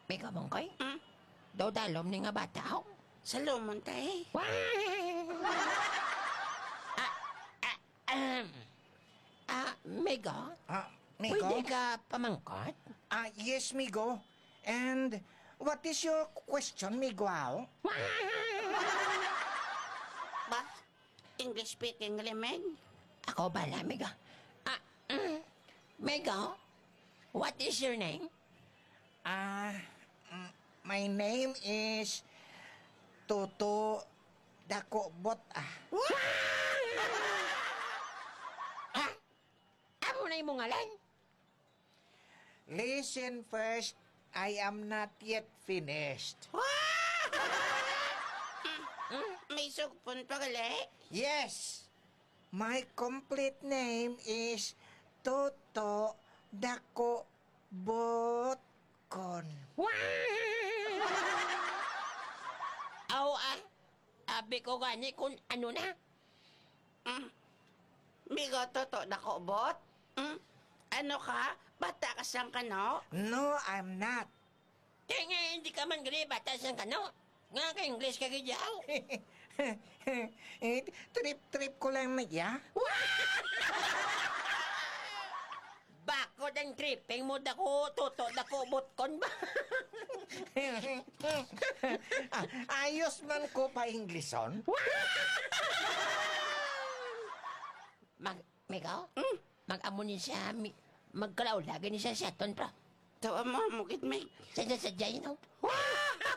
May kamangkay? Hmm? Daw dalom ni nga bata ho. Salomon tay. Mega? Migo? Pwede ka pamangkot? Yes, Migo. And what is your question, Miguel? Ba? English speaking limig? Ako bala, Mega. Mega? What is your name? My name is Toto Dakobot. Amo na yung ngalan? Listen first, I am not yet finished. May sugpon pa gali? Yes, my complete name is Toto Dakobotkon. Aw, abi ko gani kung ano na. Migo toto dako bot? Ano ka? Bata ka sang kano? No, I'm not. Kaya nga hindi ka man gali batas ng kano. Nga ka English ka gidyaw. Trip ko lang na ya. Bakod ang tripping mo dako, toto dako botkon ba? Ayos man ko pa Ingleson. Mega? Mag-amo ni siya, magkalaw lagi ni siya sa ton, bro. Tawa mo, mukit mig. Sadya-sadya yun, oh.